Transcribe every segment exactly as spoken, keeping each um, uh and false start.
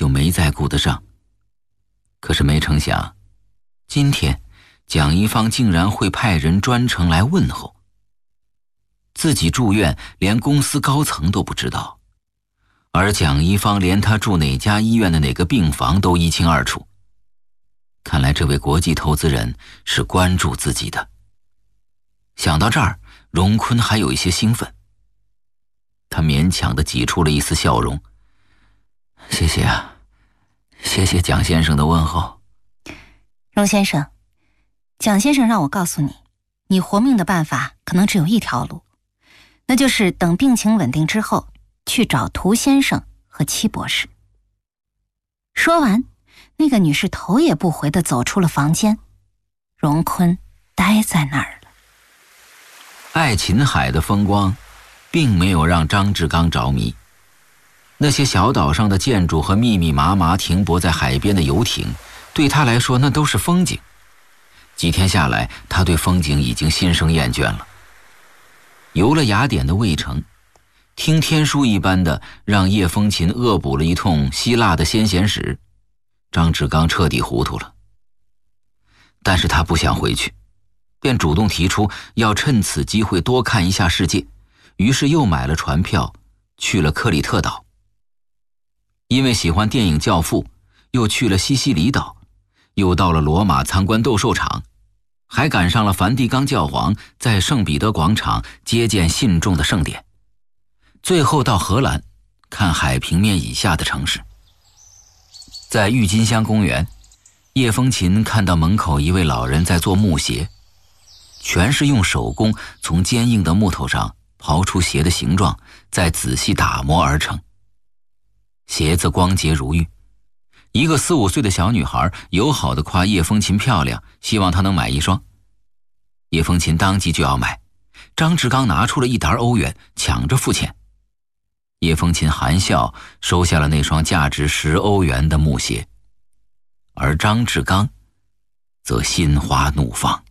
就没再顾得上。可是没成想，今天蒋一芳竟然会派人专程来问候。自己住院连公司高层都不知道，而蒋一芳连他住哪家医院的哪个病房都一清二楚。看来这位国际投资人是关注自己的。想到这儿，荣坤还有一些兴奋，他勉强地挤出了一丝笑容。谢谢啊，谢谢蒋先生的问候。 荣先生，蒋先生让我告诉你，你活命的办法可能只有一条路，那就是等病情稳定之后去找涂先生和戚博士。说完，那个女士头也不回地走出了房间。荣坤呆在那儿了。 爱琴海的风光并没有让张志刚着迷，那些小岛上的建筑和密密麻麻停泊在海边的游艇，对他来说那都是风景。几天下来，他对风景已经心生厌倦了。游了雅典的卫城，听天书一般的让叶风琴恶补了一通希腊的先贤史，张志刚彻底糊涂了。但是他不想回去，便主动提出要趁此机会多看一下世界，于是又买了船票去了克里特岛。因为喜欢电影《教父》，又去了西西里岛，又到了罗马参观斗兽场，还赶上了梵蒂冈教皇在圣彼得广场接见信众的盛典，最后到荷兰看海平面以下的城市。在郁金香公园，叶风琴看到门口一位老人在做木鞋，全是用手工从坚硬的木头上刨出鞋的形状，再仔细打磨而成。鞋子光洁如玉，一个四五岁的小女孩友好地夸叶风琴漂亮，希望她能买一双。叶风琴当即就要买，张志刚拿出了一沓欧元，抢着付钱。叶风琴含笑收下了那双价值十欧元的木鞋，而张志刚则心花怒放。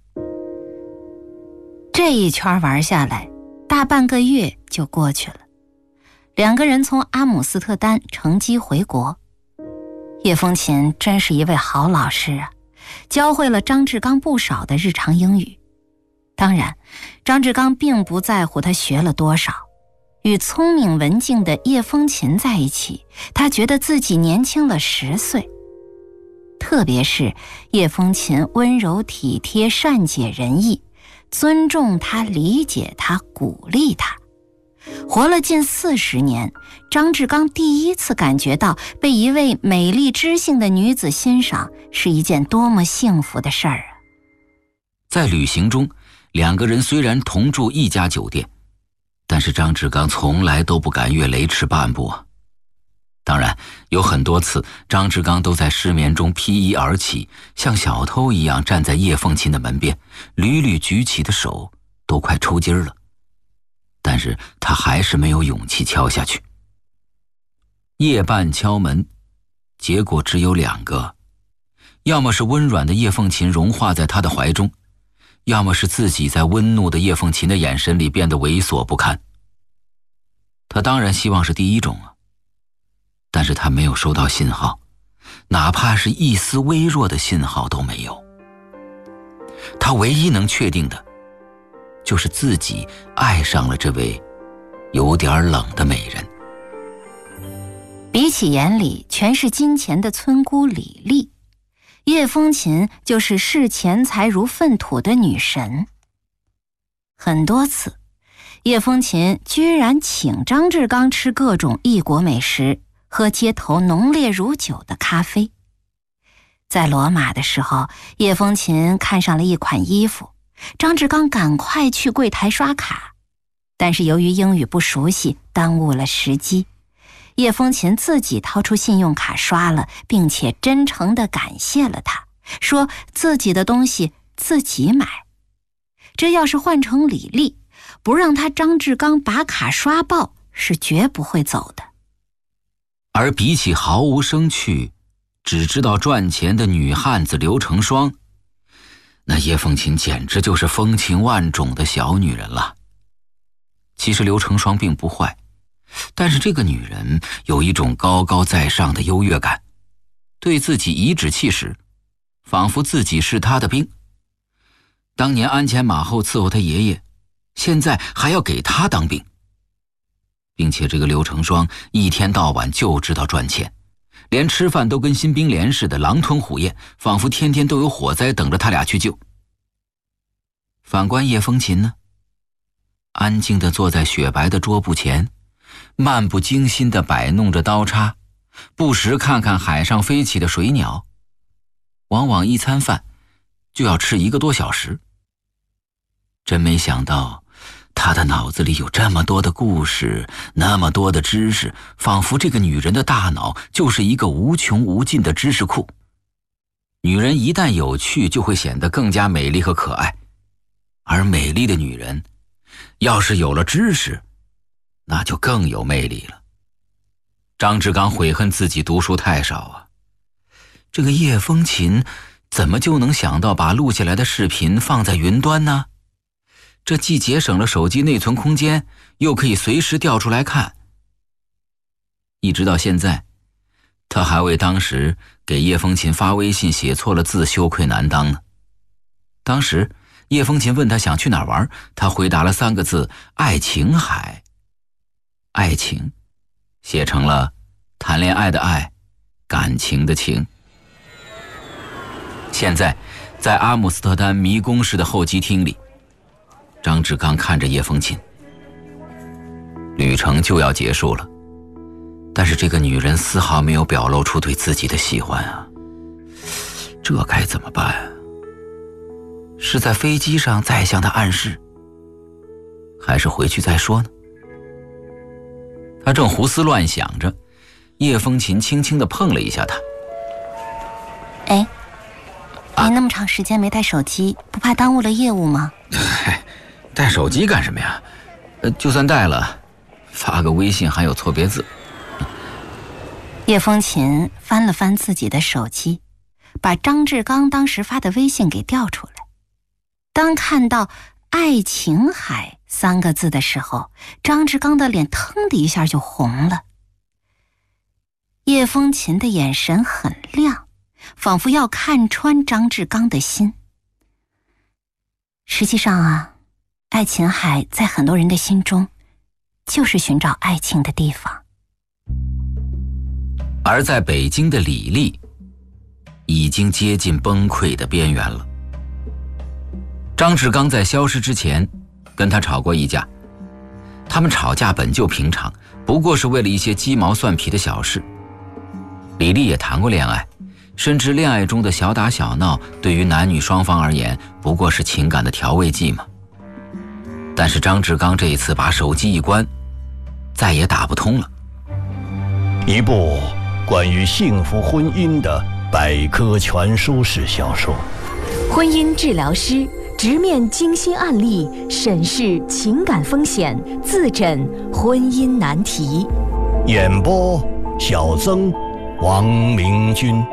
这一圈玩下来，大半个月就过去了。两个人从阿姆斯特丹乘机回国。叶风琴真是一位好老师啊，教会了张志刚不少的日常英语。当然，张志刚并不在乎他学了多少，与聪明文静的叶风琴在一起，他觉得自己年轻了十岁。特别是叶风琴温柔体贴，善解人意，尊重他，理解他，鼓励他。活了近四十年，张志刚第一次感觉到被一位美丽知性的女子欣赏是一件多么幸福的事儿啊！ 在旅行中，两个人虽然同住一家酒店，但是张志刚从来都不敢越雷池半步啊。当然，有很多次张志刚都在失眠中披衣而起，像小偷一样站在叶凤琴的门边，屡屡举起的手都快抽筋了。但是他还是没有勇气敲下去。夜半敲门，结果只有两个，要么是温软的叶凤琴融化在他的怀中，要么是自己在温怒的叶凤琴的眼神里变得猥琐不堪。他当然希望是第一种啊，但是他没有收到信号，哪怕是一丝微弱的信号都没有。他唯一能确定的就是自己爱上了这位有点冷的美人。 比起眼里全是金钱的村姑李丽，叶风琴就是视钱财如粪土的女神。很多次，叶风琴居然请张志刚吃各种异国美食，喝街头浓烈如酒的咖啡。在罗马的时候，叶风琴看上了一款衣服，张志刚赶快去柜台刷卡，但是由于英语不熟悉，耽误了时机。叶风琴自己掏出信用卡刷了，并且真诚地感谢了他，说自己的东西自己买。这要是换成李丽，不让他张志刚把卡刷爆，是绝不会走的。 而比起毫无生趣，只知道赚钱的女汉子刘成双，那叶凤琴简直就是风情万种的小女人了。其实刘成双并不坏， 但是这个女人有一种高高在上的优越感，对自己颐指气使，仿佛自己是她的兵。当年鞍前马后伺候他爷爷，现在还要给他当兵，并且这个刘成双一天到晚就知道赚钱，连吃饭都跟新兵连似的狼吞虎咽，仿佛天天都有火灾等着他俩去救。反观叶风琴呢，安静地坐在雪白的桌布前，漫不经心地摆弄着刀叉，不时看看海上飞起的水鸟，往往一餐饭就要吃一个多小时。真没想到他的脑子里有这么多的故事，那么多的知识，仿佛这个女人的大脑就是一个无穷无尽的知识库。女人一旦有趣，就会显得更加美丽和可爱，而美丽的女人要是有了知识，那就更有魅力了。张志刚悔恨自己读书太少啊，这个叶风琴怎么就能想到把录下来的视频放在云端呢？这既节省了手机内存空间，又可以随时调出来看。一直到现在，他还为当时给叶风琴发微信写错了字羞愧难当呢。当时叶风琴问他想去哪儿玩，他回答了三个字：爱琴海。爱情写成了谈恋爱的爱，感情的情。现在在阿姆斯特丹迷宫式的候机厅里，张志刚看着叶风琴，旅程就要结束了，但是这个女人丝毫没有表露出对自己的喜欢啊，这该怎么办啊？是在飞机上再向她暗示，还是回去再说呢？他正胡思乱想着，叶风琴轻轻地碰了一下他。 哎，你那么长时间没带手机，不怕耽误了业务吗？ 带手机干什么呀？呃，就算带了，发个微信还有错别字。 叶风琴翻了翻自己的手机，把张志刚当时发的微信给调出来。当看到爱琴海三个字的时候，张志刚的脸腾的一下就红了。叶风琴的眼神很亮，仿佛要看穿张志刚的心。实际上啊，爱琴海在很多人的心中就是寻找爱情的地方。 而在北京的李丽已经接近崩溃的边缘了。张志刚在消失之前跟他吵过一架，他们吵架本就平常，不过是为了一些鸡毛蒜皮的小事。李丽也谈过恋爱，深知恋爱中的小打小闹对于男女双方而言不过是情感的调味剂嘛。但是张志刚这一次把手机一关，再也打不通了。 一部关于幸福婚姻的百科全书式小说， 婚姻治疗师直面精心案例，审视情感风险，自诊婚姻难题。 演播小曾、王明君。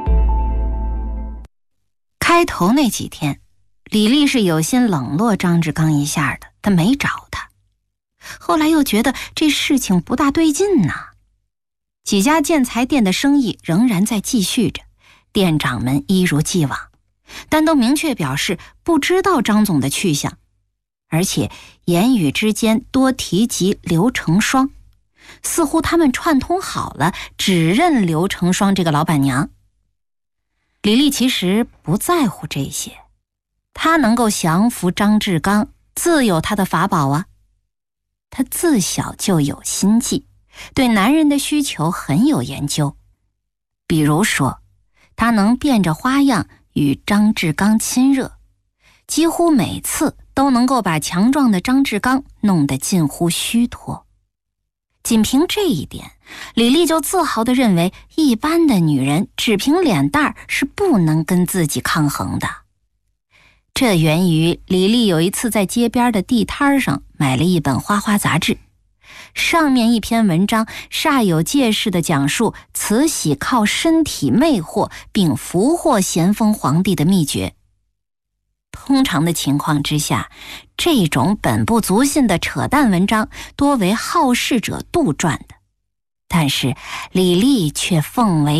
开头那几天，李丽是有心冷落张志刚一下的，她没找他。后来又觉得这事情不大对劲呐。几家建材店的生意仍然在继续着，店长们一如既往，但都明确表示不知道张总的去向，而且言语之间多提及刘成双，似乎他们串通好了，只认刘成双这个老板娘。李丽其实不在乎这些，她能够降服张志刚，自有她的法宝啊。她自小就有心计，对男人的需求很有研究。比如说，她能变着花样与张志刚亲热，几乎每次都能够把强壮的张志刚弄得近乎虚脱。仅凭这一点，李丽就自豪地认为，一般的女人只凭脸蛋是不能跟自己抗衡的。这源于李丽有一次在街边的地摊上买了一本花花杂志，上面一篇文章煞有介事地讲述慈禧靠身体魅惑并俘获咸丰皇帝的秘诀。 通常的情况之下，这种本不足信的扯淡文章多为好事者杜撰的，但是李丽却奉为